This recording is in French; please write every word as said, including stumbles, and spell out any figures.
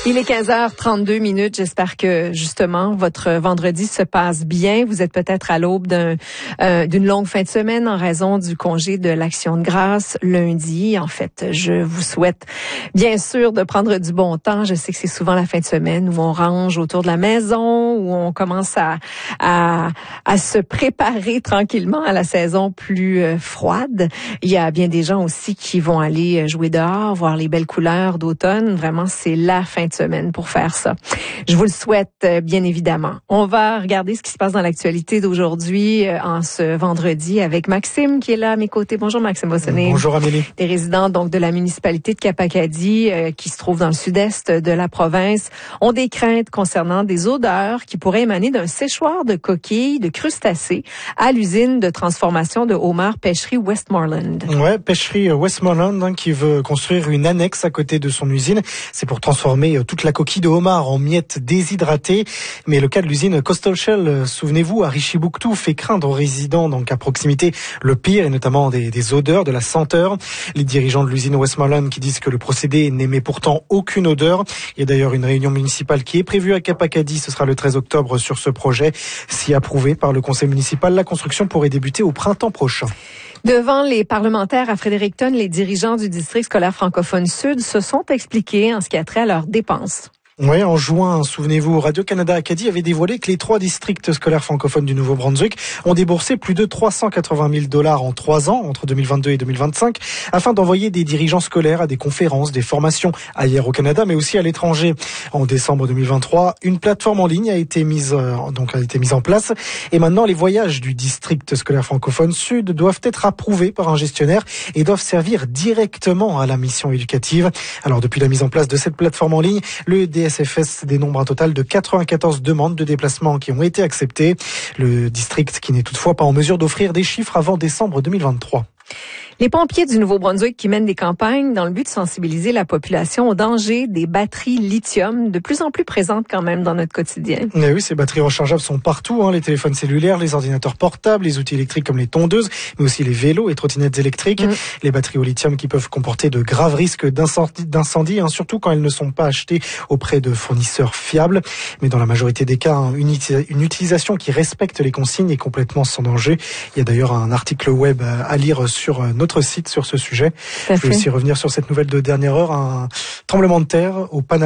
Il est quinze heures trente-deux minutes. J'espère que justement votre vendredi se passe bien. Vous êtes peut-être à l'aube d'un, euh, d'une longue fin de semaine en raison du congé de l'Action de grâce lundi. En fait, je vous souhaite bien sûr de prendre du bon temps. Je sais que c'est souvent la fin de semaine où on range autour de la maison, où on commence à à, à se préparer tranquillement à la saison plus euh, froide. Il y a bien des gens aussi qui vont aller jouer dehors, voir les belles couleurs d'automne. Vraiment, c'est la fin de semaine pour faire ça. Je vous le souhaite, bien évidemment. On va regarder ce qui se passe dans l'actualité d'aujourd'hui, en ce vendredi, avec Maxime qui est là à mes côtés. Bonjour Maxime Bossonnet. Bonjour Amélie. Des résidents donc de la municipalité de Cap-Acadie, euh, qui se trouve dans le sud-est de la province, ont des craintes concernant des odeurs qui pourraient émaner d'un séchoir de coquilles, de crustacés à l'usine de transformation de homards Pêcherie Westmoreland. Ouais, Pêcherie Westmoreland hein, qui veut construire une annexe à côté de son usine. C'est pour transformer toute la coquille de homard en miettes déshydratées. Mais le cas de l'usine Coastal Shell, souvenez-vous, à Richibouctou, fait craindre aux résidents donc à proximité le pire, et notamment des, des odeurs, de la senteur. Les dirigeants de l'usine Westmoreland qui disent que le procédé n'émet pourtant aucune odeur. Il y a d'ailleurs une réunion municipale qui est prévue à Cap-Acadie. Ce sera le treize octobre sur ce projet. Si approuvé par le conseil municipal, la construction pourrait débuter au printemps prochain. Devant les parlementaires à Fredericton, les dirigeants du district scolaire francophone sud se sont expliqués en ce qui a trait à leurs dépenses. Oui, en juin, souvenez-vous, Radio-Canada Acadie avait dévoilé que les trois districts scolaires francophones du Nouveau-Brunswick ont déboursé plus de trois cent quatre-vingt mille dollars en trois ans, entre deux mille vingt-deux et deux mille vingt-cinq, afin d'envoyer des dirigeants scolaires à des conférences, des formations ailleurs au Canada, mais aussi à l'étranger. En décembre deux mille vingt-trois, une plateforme en ligne a été mise, donc a été mise en place, et maintenant les voyages du district scolaire francophone sud doivent être approuvés par un gestionnaire et doivent servir directement à la mission éducative. Alors depuis la mise en place de cette plateforme en ligne, le D S F S dénombre un total de quatre-vingt-quatorze demandes de déplacement qui ont été acceptées. Le district qui n'est toutefois pas en mesure d'offrir des chiffres avant décembre deux mille vingt-trois. Les pompiers du Nouveau-Brunswick qui mènent des campagnes dans le but de sensibiliser la population au danger des batteries lithium, de plus en plus présentes quand même dans notre quotidien. Mais oui, ces batteries rechargeables sont partout, hein, les téléphones cellulaires, les ordinateurs portables, les outils électriques comme les tondeuses, mais aussi les vélos et trottinettes électriques. Mmh. Les batteries au lithium qui peuvent comporter de graves risques d'incendie, d'incendie hein, surtout quand elles ne sont pas achetées auprès de fournisseurs fiables. Mais dans la majorité des cas, hein, une, une utilisation qui respecte les consignes est complètement sans danger. Il y a d'ailleurs un article web à lire sur notre site sur ce sujet. Je vais aussi revenir sur cette nouvelle de dernière heure, un tremblement de terre au Panama.